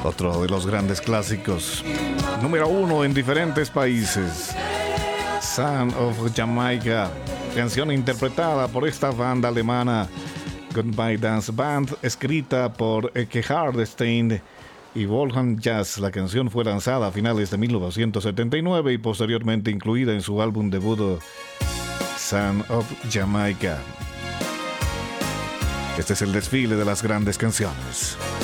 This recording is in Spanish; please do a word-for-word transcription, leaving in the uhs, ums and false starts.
Otro de los grandes clásicos, número uno en diferentes países, Son of Jamaica, canción interpretada por esta banda alemana Goodbye Dance Band, escrita por Gerhard Stein y Wolfgang Jazz. La canción fue lanzada a finales de mil novecientos setenta y nueve y posteriormente incluida en su álbum debut Son of Jamaica. Este es el desfile de las grandes canciones.